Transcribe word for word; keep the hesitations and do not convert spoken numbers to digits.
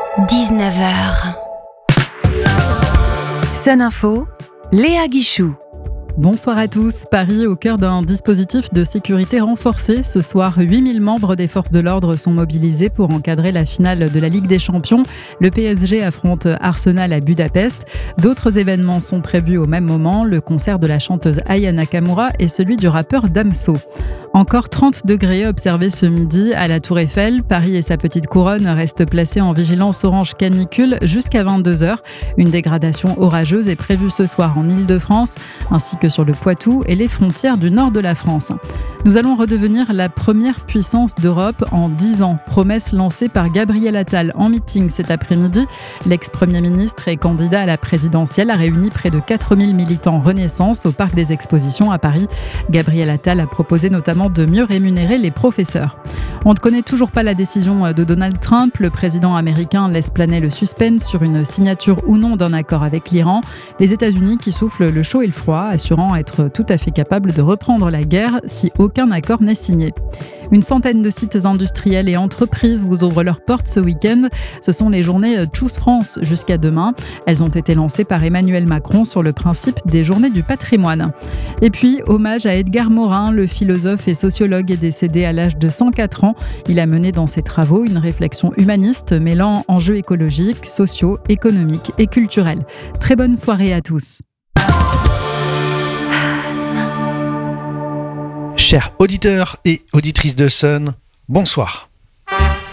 dix-neuf heures. Sun Info, Léa Guichou. Bonsoir à tous. Paris au cœur d'un dispositif de sécurité renforcé. Ce soir, huit mille membres des forces de l'ordre sont mobilisés pour encadrer la finale de la Ligue des Champions. Le P S G affronte Arsenal à Budapest. D'autres événements sont prévus au même moment. Le concert de la chanteuse Aya Nakamura et celui du rappeur Damso. Encore trente degrés observés ce midi à la Tour Eiffel. Paris et sa petite couronne restent placés en vigilance orange canicule jusqu'à vingt-deux heures. Une dégradation orageuse est prévue ce soir en Île-de-France, ainsi que sur le Poitou et les frontières du nord de la France. Nous allons redevenir la première puissance d'Europe en dix ans. Promesse lancée par Gabriel Attal en meeting cet après-midi. L'ex-premier ministre et candidat à la présidentielle a réuni près de quatre mille militants Renaissance au Parc des Expositions à Paris. Gabriel Attal a proposé notamment de mieux rémunérer les professeurs. On ne connaît toujours pas la décision de Donald Trump. Le président américain laisse planer le suspense sur une signature ou non d'un accord avec l'Iran. Les États-Unis qui soufflent le chaud et le froid, assurant être tout à fait capables de reprendre la guerre si aucun accord n'est signé. Une centaine de sites industriels et entreprises vous ouvrent leurs portes ce week-end. Ce sont les journées Choose France jusqu'à demain. Elles ont été lancées par Emmanuel Macron sur le principe des journées du patrimoine. Et puis, hommage à Edgar Morin, le philosophe et sociologue est décédé à l'âge de cent quatre ans. Il a mené dans ses travaux une réflexion humaniste mêlant enjeux écologiques, sociaux, économiques et culturels. Très bonne soirée à tous. Chers auditeurs et auditrices de Sun, bonsoir.